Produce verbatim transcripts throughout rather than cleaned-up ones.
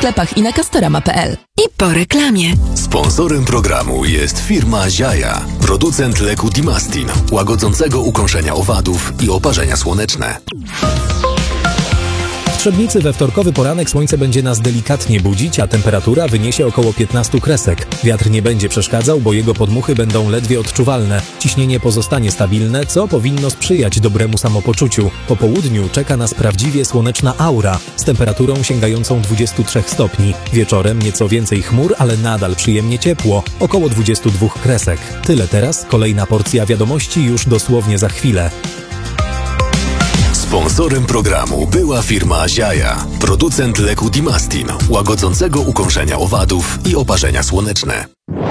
sklepach i na castorama kropka p l. I po reklamie. Sponsorem programu jest firma Ziaja, producent leku Dimastin, łagodzącego ukąszenia owadów i oparzenia słoneczne. W Trzebnicy we wtorkowy poranek słońce będzie nas delikatnie budzić, a temperatura wyniesie około piętnaście kresek. Wiatr nie będzie przeszkadzał, bo jego podmuchy będą ledwie odczuwalne. Ciśnienie pozostanie stabilne, co powinno sprzyjać dobremu samopoczuciu. Po południu czeka nas prawdziwie słoneczna aura z temperaturą sięgającą dwudziestu trzech stopni. Wieczorem nieco więcej chmur, ale nadal przyjemnie ciepło, około dwudziestu dwóch kresek. Tyle teraz, kolejna porcja wiadomości już dosłownie za chwilę. Sponsorem programu była firma Ziaja, producent leku Dimastin, łagodzącego ukąszenia owadów i oparzenia słoneczne.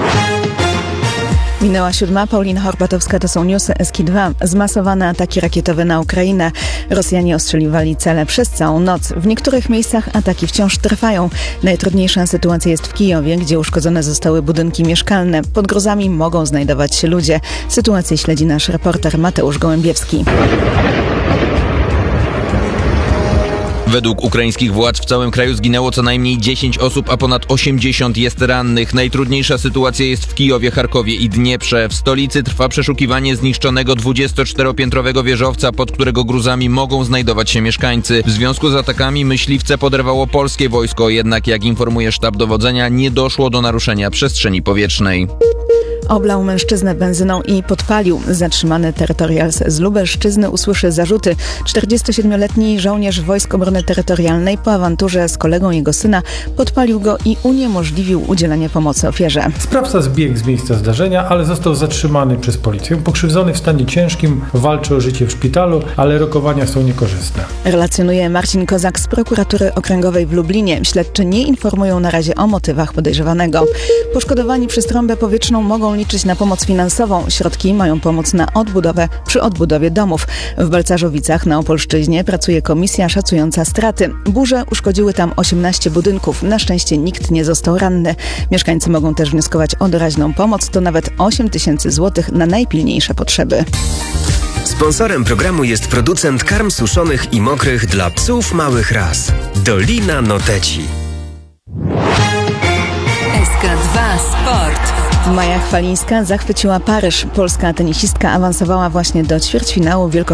Minęła siódma, Paulina Horbatowska, to są newsy S K dwa. Zmasowane ataki rakietowe na Ukrainę. Rosjanie ostrzeliwali cele przez całą noc. W niektórych miejscach ataki wciąż trwają. Najtrudniejsza sytuacja jest w Kijowie, gdzie uszkodzone zostały budynki mieszkalne. Pod grozami mogą znajdować się ludzie. Sytuację śledzi nasz reporter Mateusz Gołębiewski. Według ukraińskich władz w całym kraju zginęło co najmniej dziesięć osób, a ponad osiemdziesiąt jest rannych. Najtrudniejsza sytuacja jest w Kijowie, Charkowie i Dnieprze. W stolicy trwa przeszukiwanie zniszczonego dwudziestoczteropiętrowego wieżowca, pod którego gruzami mogą znajdować się mieszkańcy. W związku z atakami myśliwce poderwało polskie wojsko, jednak jak informuje sztab dowodzenia, nie doszło do naruszenia przestrzeni powietrznej. Oblał mężczyznę benzyną i podpalił. Zatrzymany terytorial z Lubelszczyzny usłyszy zarzuty. czterdziestosiedmioletni żołnierz Wojsk Obrony Terytorialnej po awanturze z kolegą jego syna podpalił go i uniemożliwił udzielenie pomocy ofierze. Sprawca zbiegł z miejsca zdarzenia, ale został zatrzymany przez policję. Pokrzywdzony w stanie ciężkim walczy o życie w szpitalu, ale rokowania są niekorzystne. Relacjonuje Marcin Kozak z prokuratury okręgowej w Lublinie. Śledczy nie informują na razie o motywach podejrzewanego. Poszkodowani przez trąbę powietrzną mogą liczyć na pomoc finansową. Środki mają pomóc na odbudowę przy odbudowie domów. W Balcarzowicach na Opolszczyźnie pracuje komisja szacująca straty. Burze uszkodziły tam osiemnaście budynków. Na szczęście nikt nie został ranny. Mieszkańcy mogą też wnioskować o doraźną pomoc. To nawet osiem tysięcy złotych na najpilniejsze potrzeby. Sponsorem programu jest producent karm suszonych i mokrych dla psów małych ras. Dolina Noteci. S K dwa Sport. Maja Chwalińska zachwyciła Paryż. Polska tenisistka awansowała właśnie do ćwierćfinału Wielko